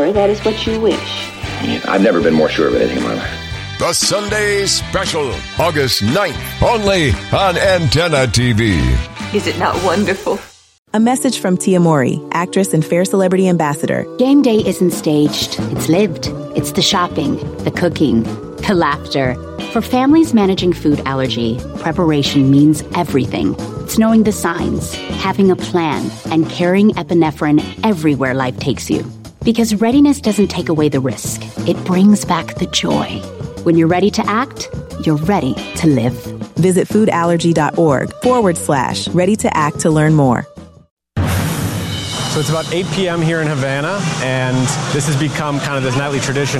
sure that is what you wish. I've never been more sure of anything in my life. The Sunday Special, August 9th, only on Antenna TV. Is it not wonderful? A message from Tia Mowry, actress and Fair Celebrity Ambassador. Game day isn't staged. It's lived. It's the shopping, the cooking, the laughter. For families managing food allergy, preparation means everything. It's knowing the signs, having a plan, and carrying epinephrine everywhere life takes you. Because readiness doesn't take away the risk. It brings back the joy. When you're ready to act, you're ready to live. Visit foodallergy.org/ready to act to learn more. So it's about 8 p.m. here in Havana, and this has become kind of this nightly tradition.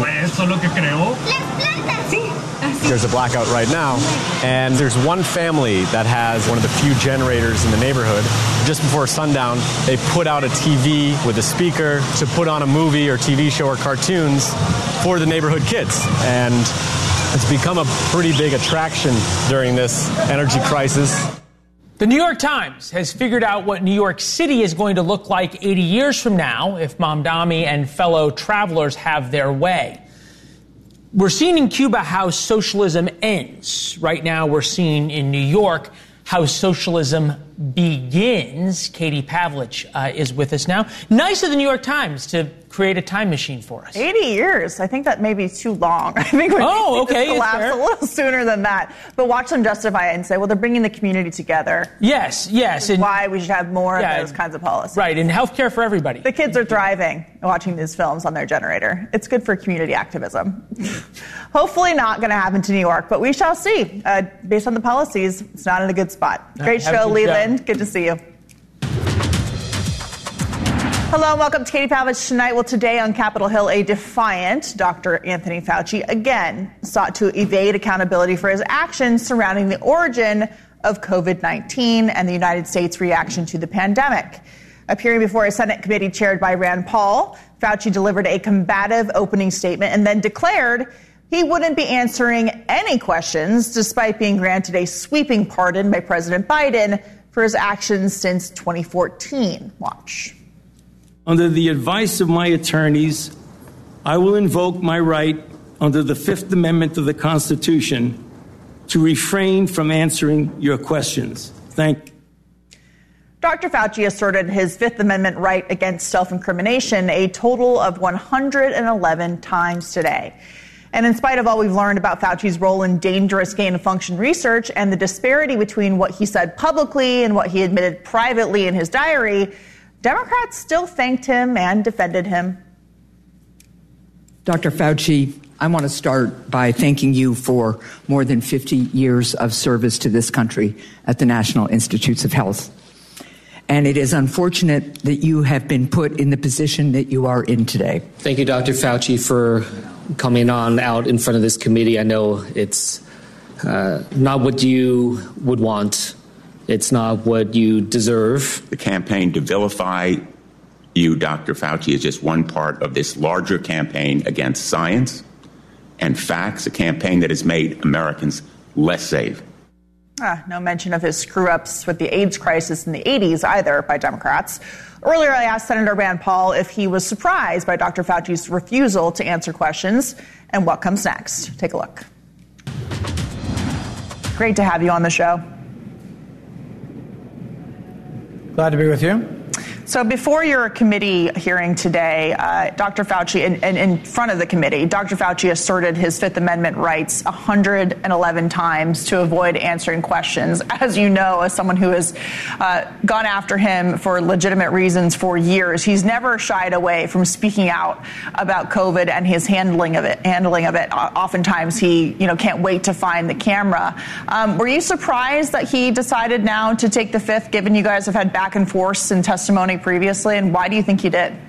There's a blackout right now, and there's one family that has one of the few generators in the neighborhood. Just before sundown, they put out a TV with a speaker to put on a movie or TV show or cartoons for the neighborhood kids. And it's become a pretty big attraction during this energy crisis. The New York Times has figured out what New York City is going to look like 80 years from now if Mamdani and fellow travelers have their way. We're seeing in Cuba how socialism ends. Right now, we're seeing in New York how socialism begins. Katie Pavlich is with us now. Nice of the New York Times to create a time machine for us. 80 years. I think that may be too long. I think we collapse a little sooner than that. But watch them justify it and say, well, they're bringing the community together. Yes. And why we should have more of those kinds of policies. Right, and healthcare for everybody. The kids are thriving watching these films on their generator. It's good for community activism. Hopefully not going to happen to New York, but we shall see. Based on the policies, it's not in a good spot. Great show, Leland. Good to see you. Hello and welcome to Katie Pavlich Tonight. Well, today on Capitol Hill, a defiant Dr. Anthony Fauci again sought to evade accountability for his actions surrounding the origin of COVID-19 and the United States' reaction to the pandemic. Appearing before a Senate committee chaired by Rand Paul, Fauci delivered a combative opening statement and then declared he wouldn't be answering any questions despite being granted a sweeping pardon by President Biden for his actions since 2014. Watch. Under the advice of my attorneys, I will invoke my right under the Fifth Amendment of the Constitution to refrain from answering your questions. Thank you. Dr. Fauci asserted his Fifth Amendment right against self-incrimination a total of 111 times today. And in spite of all we've learned about Fauci's role in dangerous gain-of-function research and the disparity between what he said publicly and what he admitted privately in his diary, Democrats still thanked him and defended him. Dr. Fauci, I want to start by thanking you for more than 50 years of service to this country at the National Institutes of Health. And it is unfortunate that you have been put in the position that you are in today. Thank you, Dr. Fauci, for coming on out in front of this committee. I know it's not what you would want. It's not what you deserve. The campaign to vilify you, Dr. Fauci, is just one part of this larger campaign against science and facts, a campaign that has made Americans less safe. No mention of his screw-ups with the AIDS crisis in the 80s either by Democrats. Earlier, I asked Senator Rand Paul if he was surprised by Dr. Fauci's refusal to answer questions and what comes next. Take a look. Great to have you on the show. Glad to be with you. So before your committee hearing today, Dr. Fauci, in front of the committee, Dr. Fauci asserted his Fifth Amendment rights 111 times to avoid answering questions. As you know, as someone who has gone after him for legitimate reasons for years, he's never shied away from speaking out about COVID and his handling of it. Oftentimes he, can't wait to find the camera. Were you surprised that he decided now to take the Fifth, given you guys have had back and forth in testimony previously, and why do you think he did?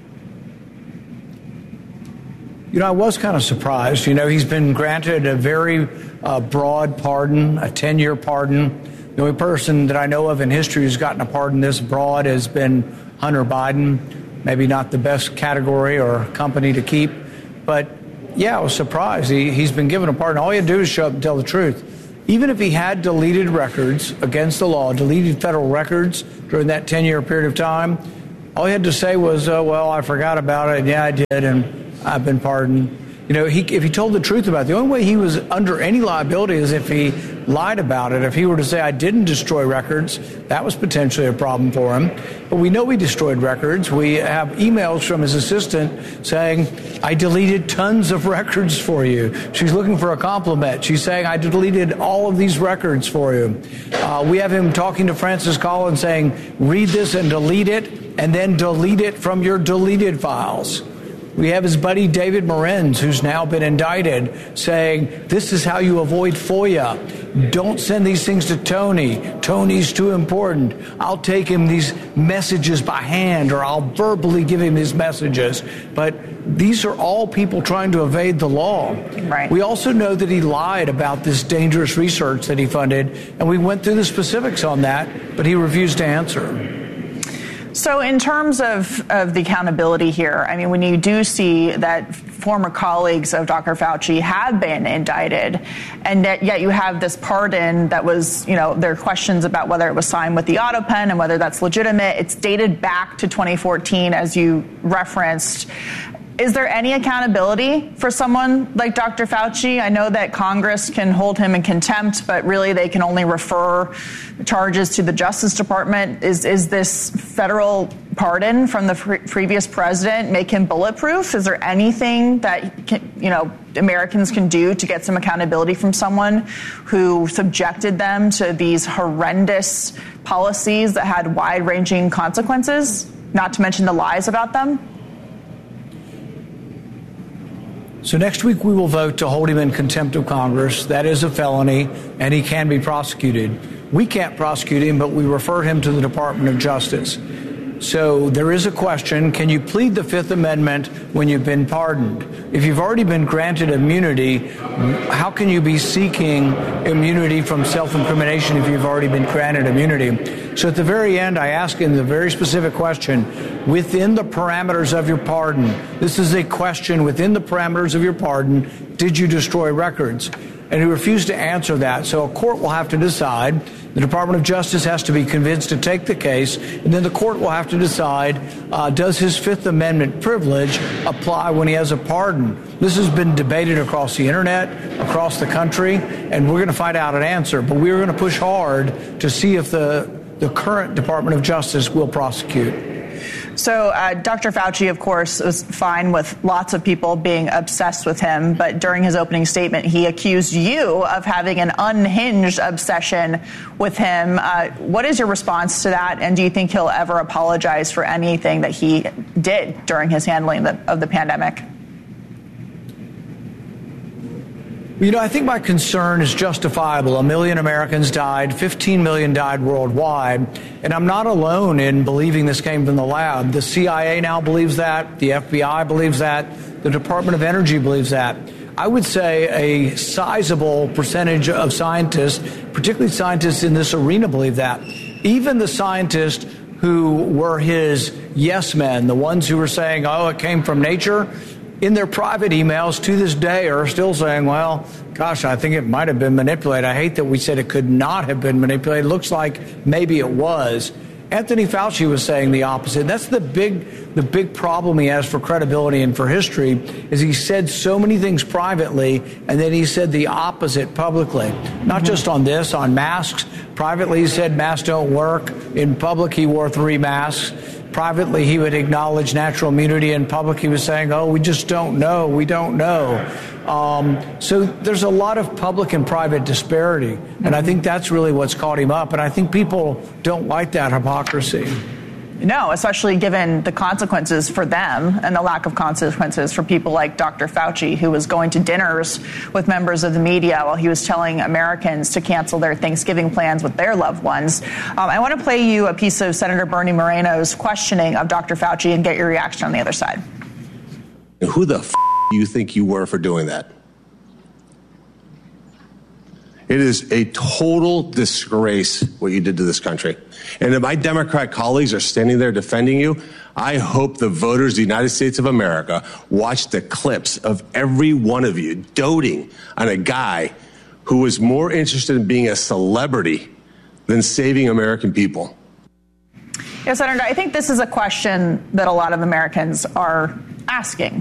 I was kind of surprised. He's been granted a very broad pardon, a 10-year pardon. The only person that I know of in history who's gotten a pardon this broad has been Hunter Biden. Maybe not the best category or company to keep, but yeah, I was surprised. He's been given a pardon. All you do is show up and tell the truth. Even if he had deleted records against the law, deleted federal records during that 10-year period of time, All he had to say was, well, I forgot about it. And yeah, I did, and I've been pardoned. You know, if he told the truth about it, the only way he was under any liability is if he lied about it. If he were to say, I didn't destroy records, that was potentially a problem for him. But we know he destroyed records. We have emails from his assistant saying, I deleted tons of records for you. She's looking for a compliment. She's saying, I deleted all of these records for you. We have him talking to Francis Collins saying, read this and delete it, and then delete it from your deleted files. We have his buddy David Morenz, who's now been indicted, saying, this is how you avoid FOIA. Don't send these things to Tony. Tony's too important. I'll take him these messages by hand, or I'll verbally give him these messages. But these are all people trying to evade the law. Right. We also know that he lied about this dangerous research that he funded, and we went through the specifics on that, but he refused to answer. So in terms of the accountability here, I mean, when you do see that former colleagues of Dr. Fauci have been indicted, and that yet you have this pardon that was, you know, there are questions about whether it was signed with the auto pen and whether that's legitimate. It's dated back to 2014, as you referenced. Is there any accountability for someone like Dr. Fauci? I know that Congress can hold him in contempt, but really they can only refer charges to the Justice Department. Is this federal pardon from the previous president make him bulletproof? Is there anything that Americans can do to get some accountability from someone who subjected them to these horrendous policies that had wide-ranging consequences, not to mention the lies about them? So next week we will vote to hold him in contempt of Congress. That is a felony, and he can be prosecuted. We can't prosecute him, but we refer him to the Department of Justice. So there is a question, can you plead the Fifth Amendment when you've been pardoned? If you've already been granted immunity, how can you be seeking immunity from self-incrimination if you've already been granted immunity? So at the very end, I ask him the very specific question, within the parameters of your pardon, this is a question within the parameters of your pardon, did you destroy records? And he refused to answer that. So a court will have to decide. The Department of Justice has to be convinced to take the case, and then the court will have to decide, does his Fifth Amendment privilege apply when he has a pardon? This has been debated across the internet, across the country, and we're going to find out an answer. But we're going to push hard to see if the current Department of Justice will prosecute. So Dr. Fauci, of course, was fine with lots of people being obsessed with him. But during his opening statement, he accused you of having an unhinged obsession with him. What is your response to that? And do you think he'll ever apologize for anything that he did during his handling of the pandemic? You know, I think my concern is justifiable. 1 million Americans died, 15 million died worldwide, and I'm not alone in believing this came from the lab. The CIA now believes that, the FBI believes that, the Department of Energy believes that. I would say a sizable percentage of scientists, particularly scientists in this arena, believe that. Even the scientists who were his yes men, the ones who were saying, oh, it came from nature, in their private emails to this day are still saying, well, gosh, I think it might have been manipulated. I hate that we said it could not have been manipulated. It looks like maybe it was. Anthony Fauci was saying the opposite. That's the big problem he has for credibility and for history, is he said so many things privately, and then he said the opposite publicly. Not just on this, on masks. Privately, he said masks don't work. In public, he wore 3 masks. Privately, he would acknowledge natural immunity. In public, he was saying, oh, we just don't know. We don't know. So there's a lot of public and private disparity. And I think that's really what's caught him up. And I think people don't like that hypocrisy. No, especially given the consequences for them and the lack of consequences for people like Dr. Fauci, who was going to dinners with members of the media while he was telling Americans to cancel their Thanksgiving plans with their loved ones. I want to play you a piece of Senator Bernie Moreno's questioning of Dr. Fauci and get your reaction on the other side. Who the do you think you were for doing that? It is a total disgrace what you did to this country. And if my Democrat colleagues are standing there defending you, I hope the voters of the United States of America watch the clips of every one of you doting on a guy who was more interested in being a celebrity than saving American people. Yes, Senator, I think this is a question that a lot of Americans are asking.